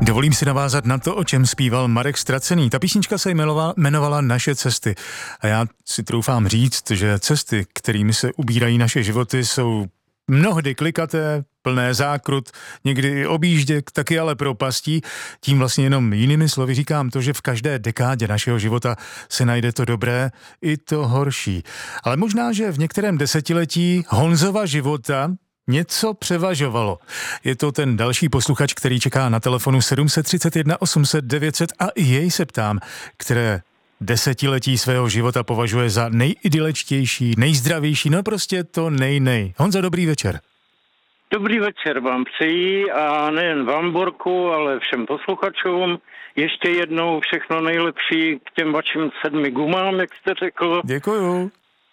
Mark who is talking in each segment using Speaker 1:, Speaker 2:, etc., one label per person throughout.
Speaker 1: Dovolím si navázat na to, o čem zpíval Marek Ztracený. Ta písnička se jmenovala Naše cesty. A já si troufám říct, že cesty, kterými se ubírají naše životy, jsou mnohdy klikaté, plné zákrut, někdy i objížděk, taky ale propastí. Tím vlastně jenom jinými slovy říkám to, že v každé dekádě našeho života se najde to dobré i to horší. Ale možná, že v některém desetiletí Honzova života něco převažovalo. Je to ten další posluchač, který čeká na telefonu 731 800 900 a i jej se ptám, které desetiletí svého života považuje za nejidylečtější, nejzdravější, no prostě to nej. Honzo, dobrý večer.
Speaker 2: Dobrý večer vám přeji a nejen vám, Borku, ale všem posluchačům. Ještě jednou všechno nejlepší k těm vašim 7 gumám, jak jste řekl.
Speaker 1: Děkuju.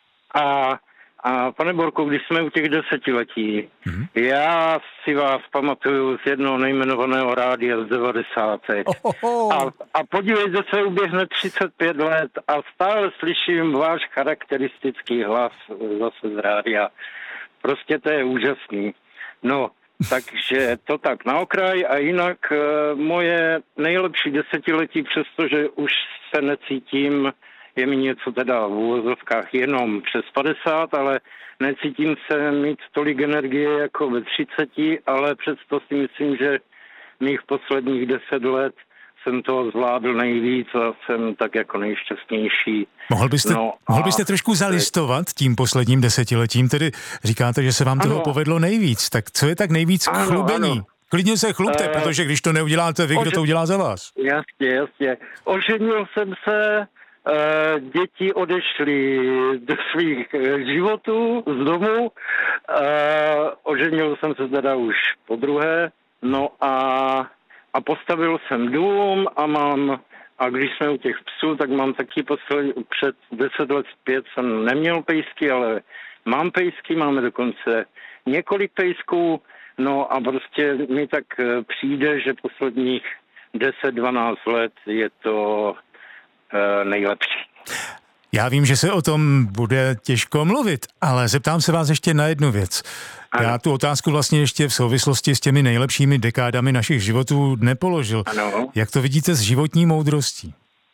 Speaker 2: A pane Borku, když jsme u těch desetiletí, já si vás pamatuju z jednoho nejmenovaného rádia z 90. A podívejte se, uběhne 35 let a stále slyším váš charakteristický hlas zase z rádia. Prostě to je úžasný. No, takže to tak na okraj a jinak moje nejlepší desetiletí, přestože už se necítím, je mi něco teda v uvozovkách jenom přes 50, ale necítím se mít tolik energie jako ve 30, ale přesto si myslím, že mých posledních 10 let jsem toho zvládl nejvíc a jsem tak jako nejšťastnější.
Speaker 1: Mohl byste trošku zalistovat tím posledním desetiletím, tedy říkáte, že se vám toho povedlo nejvíc, tak co je tak nejvíc k chlubení? Ano. Klidně se chlubte, protože když to neuděláte vy, kdo to udělá za vás?
Speaker 2: Jasně. Oženil jsem se, děti odešly do svých životů z domu, oženil jsem se teda už podruhé, no a postavil jsem dům a když jsme u těch psů, tak mám taky před 10 let zpět jsem neměl pejsky, ale mám pejsky, máme dokonce několik pejsků, no a prostě mi tak přijde, že posledních 10-12 let je to nejlepší.
Speaker 1: Já vím, že se o tom bude těžko mluvit, ale zeptám se vás ještě na jednu věc. Ano. Já tu otázku vlastně ještě v souvislosti s těmi nejlepšími dekádami našich životů nepoložil.
Speaker 2: Ano.
Speaker 1: Jak to vidíte s životní moudrostí?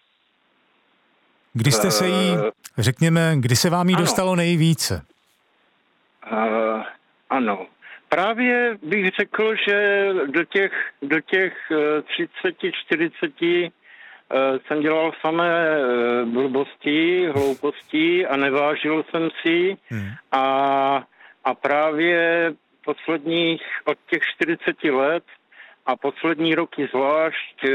Speaker 1: Kdy jste se jí, řekněme, kdy se vám jí dostalo nejvíce?
Speaker 2: Ano. Právě bych řekl, že do těch 30-40 jsem dělal samé blbosti, hlouposti a nevážil jsem si a právě posledních od těch 40 let a poslední roky zvlášť,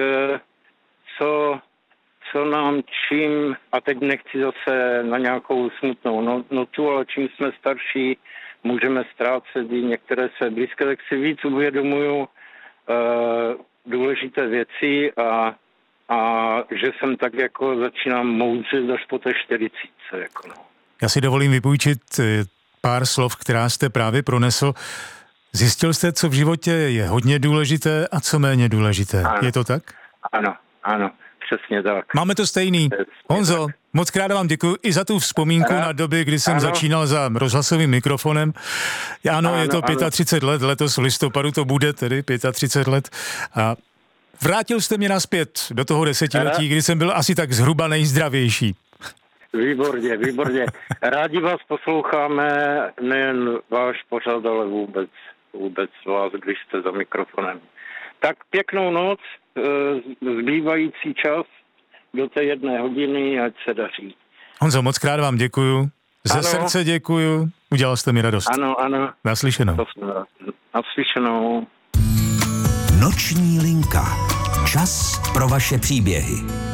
Speaker 2: co nám čím, a teď nechci zase na nějakou smutnou notu, ale čím jsme starší, můžeme ztrácet i některé své blízké, tak si víc uvědomuju důležité věci a že jsem tak jako začínám moudřit až po té 40. Jako no.
Speaker 1: Já si dovolím vypůjčit pár slov, která jste právě pronesl. Zjistil jste, co v životě je hodně důležité a co méně důležité.
Speaker 2: Ano.
Speaker 1: Je to tak?
Speaker 2: Ano, přesně tak.
Speaker 1: Máme to stejný. Honzo, moc krát vám děkuji i za tu vzpomínku na doby, kdy jsem začínal za rozhlasovým mikrofonem. Ano, je to 35 let, letos v listopadu to bude tedy 35 let a vrátil jste mě nazpět do toho desetiletí, kdy jsem byl asi tak zhruba nejzdravější.
Speaker 2: Výborně. Rádi vás posloucháme, nejen váš pořad, ale vůbec vás, když jste za mikrofonem. Tak pěknou noc, zbývající čas do té 1 hodiny, ať se daří.
Speaker 1: Honzo, moc krát vám děkuju. Ze srdce děkuju. Udělal jste mi radost.
Speaker 2: Ano.
Speaker 1: Naslyšenou.
Speaker 3: Noční linka. Čas pro vaše příběhy.